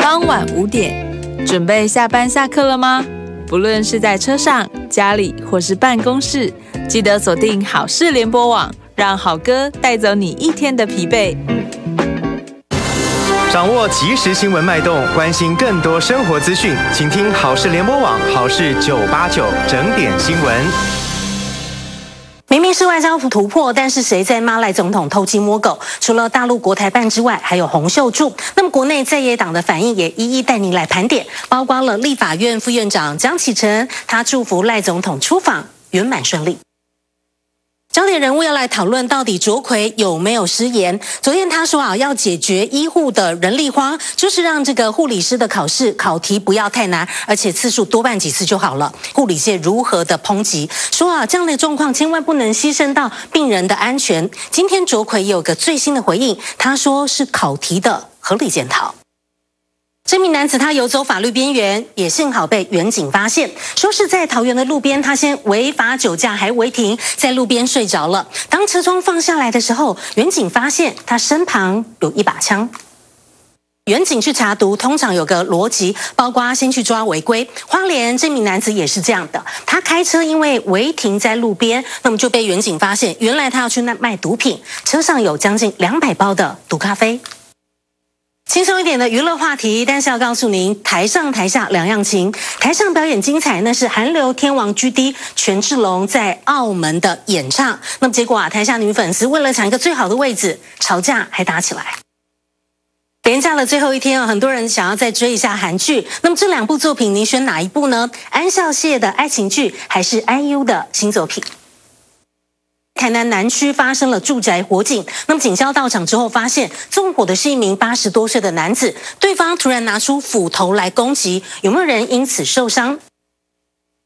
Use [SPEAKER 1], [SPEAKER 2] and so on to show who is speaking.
[SPEAKER 1] 傍晚5点，准备下班下课了吗？不论是在车上、家里或是办公室，记得锁定好事联播网，让好哥带走你一天的疲惫。
[SPEAKER 2] 掌握即时新闻脉动，关心更多生活资讯，请听好事联播网好事989整点新闻。
[SPEAKER 3] 明明是外交突破，但是谁在骂赖总统偷鸡摸狗？除了大陆国台办之外，还有洪秀柱。那么国内在野党的反应也一一带您来盘点，包括了立法院副院长江启臣，他祝福赖总统出访圆满顺利。焦点人物要来讨论到底卓奎有没有失言。昨天他说要解决医护的人力荒，就是让这个护理师的考题不要太难，而且次数多办几次就好了。护理界如何的抨击，说这样的状况千万不能牺牲到病人的安全。今天卓奎也有个最新的回应，他说是考题的合理检讨。这名男子他游走法律边缘，也幸好被远警发现，说是在桃园的路边，他先违法酒驾还违停，在路边睡着了。当车窗放下来的时候，远警发现他身旁有一把枪。远警去查毒，通常有个逻辑，包括先去抓违规。花莲这名男子也是这样的，他开车因为违停在路边，那么就被远警发现，原来他要去卖毒品，车上有将近200包的毒咖啡。轻松一点的娱乐话题，但是要告诉您，台上台下两样情。台上表演精彩，那是韩流天王 GD 权志龙在澳门的演唱。那么结果台下女粉丝为了抢一个最好的位置，吵架还打起来。连假的最后一天很多人想要再追一下韩剧。那么这2部作品，您选哪一部呢？安孝燮的爱情剧，还是 IU 的新作品？台南南区发生了住宅火警，那么警消到场之后发现，纵火的是一名80多岁的男子，对方突然拿出斧头来攻击，有没有人因此受伤？